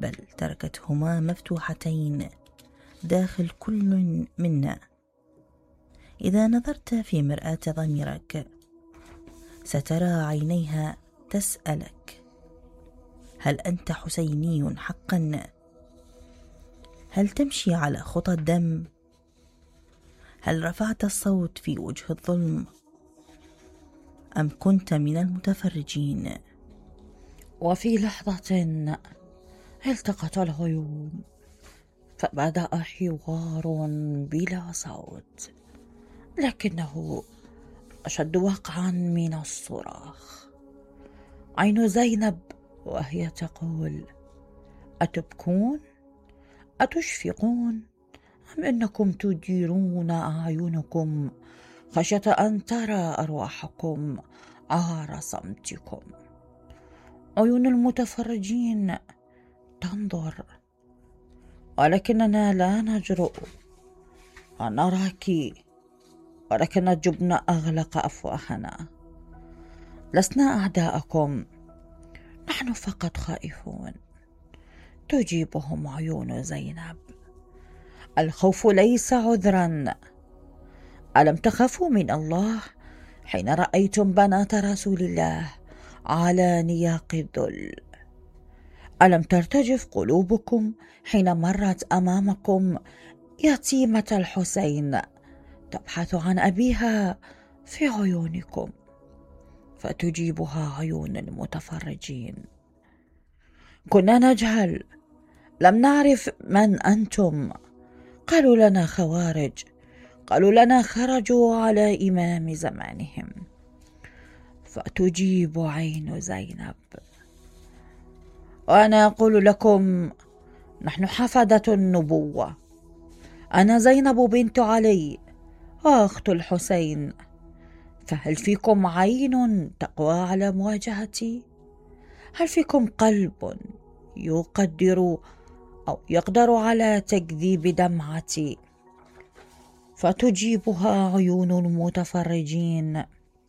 بل تركتهما مفتوحتين داخل كل منا. إذا نظرت في مرآة ضميرك سترى عينيها تسألك: هل أنت حسيني حقا؟ هل تمشي على خطى الدم؟ هل رفعت الصوت في وجه الظلم أم كنت من المتفرجين؟ وفي لحظة التقت العيون فبدأ حوار بلا صوت، لكنه أشد وقعا من الصراخ. عين زينب وهي تقول: أتبكون؟ أتشفقون؟ أم إنكم تديرون أعينكم خشية أن ترى أرواحكم عار صمتكم؟ عيون المتفرجين تنظر، ولكننا لا نجرؤ أن نراك، ولكن الجبن أغلق أفواهنا. لسنا أعداءكم، نحن فقط خائفون. تجيبهم عيون زينب: الخوف ليس عذرا. ألم تخافوا من الله حين رأيتم بنات رسول الله على نياق الذل؟ ألم ترتجف قلوبكم حين مرت أمامكم يتيمة الحسين تبحث عن أبيها في عيونكم؟ فتجيبها عيون المتفرجين: كنا نجهل، لم نعرف من أنتم. قالوا لنا خوارج، قالوا لنا خرجوا على إمام زمانهم. فتجيب عين زينب: وأنا أقول لكم نحن حفدة النبوة. أنا زينب بنت علي وأخت الحسين، فهل فيكم عين تقوى على مواجهتي؟ هل فيكم قلب يقدر أو يقدر على تكذيب دمعتي؟ فتجيبها عيون المتفرجين: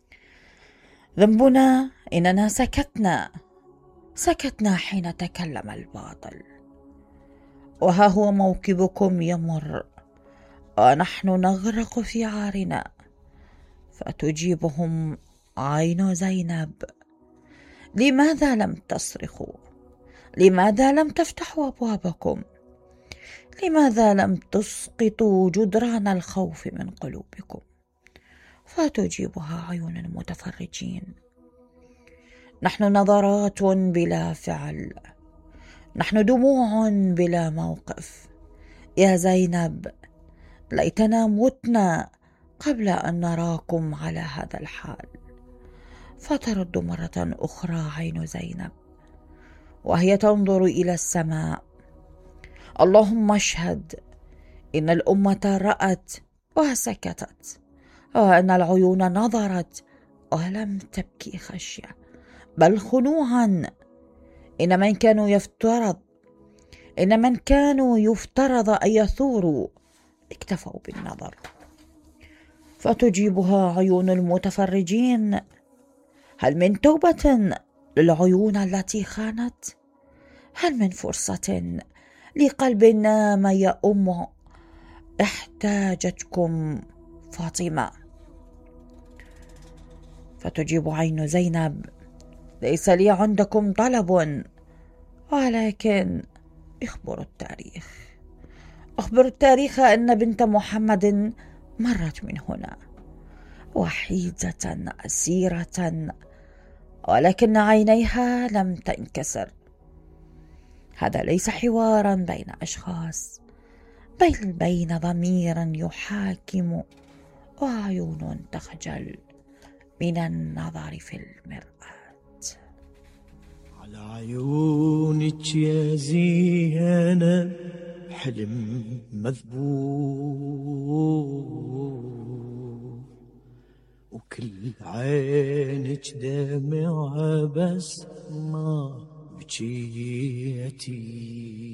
ذنبنا إننا سكتنا حين تكلم الباطل، وها هو موكبكم يمر ونحن نغرق في عارنا. فتجيبهم عين زينب: لماذا لم تصرخوا؟ لماذا لم تفتحوا أبوابكم؟ لماذا لم تسقطوا جدران الخوف من قلوبكم؟ فتجيبها عيون المتفرجين: نحن نظرات بلا فعل، نحن دموع بلا موقف. يا زينب، ليتنا متنا قبل أن نراكم على هذا الحال. فترد مرة أخرى عين زينب وهي تنظر إلى السماء: اللهم اشهد، إن الأمة رأت وسكتت، وأن العيون نظرت ولم تبكي خشية بل خنوعا. إن من كانوا يفترض أن يثوروا اكتفوا بالنظر. فتجيبها عيون المتفرجين: هل من توبة للعيون التي خانت؟ هل من فرصة لقلب نام يا أم احتاجتكم فاطمة؟ فتجيب عين زينب: ليس لي عندكم طلب، ولكن اخبر التاريخ أن بنت محمد مرت من هنا وحيدة أسيرة، ولكن عينيها لم تنكسر. هذا ليس حوارا بين أشخاص، بل بين ضمير يحاكم وعيون تخجل من النظر في المرآة. على عيونك يا زينب حلم مذبوح، وكل عينك دمعة بس ما بكيتي.